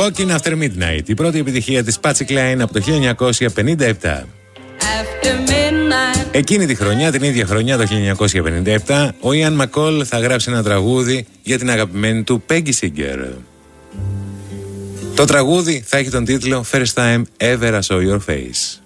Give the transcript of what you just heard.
Walking After Midnight, η πρώτη επιτυχία της Patsy Cline από το 1957. Εκείνη τη χρονιά, την ίδια χρονιά, το 1957, ο Ian McCall θα γράψει ένα τραγούδι για την αγαπημένη του Peggy Singer. Το τραγούδι θα έχει τον τίτλο First Time Ever I Saw Your Face.